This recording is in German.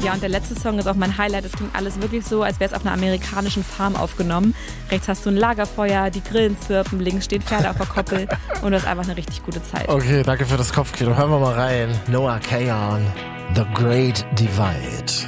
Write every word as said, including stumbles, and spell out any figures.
Ja, und der letzte Song ist auch mein Highlight. Es klingt alles wirklich so, als wäre es auf einer amerikanischen Farm aufgenommen. Rechts hast du ein Lagerfeuer, die Grillen zirpen, links stehen Pferde auf der Koppel und du hast einfach eine richtig gute Zeit. Okay, danke für das Kopfkino. Hören wir mal rein. Noah Kahan, The Great Divide.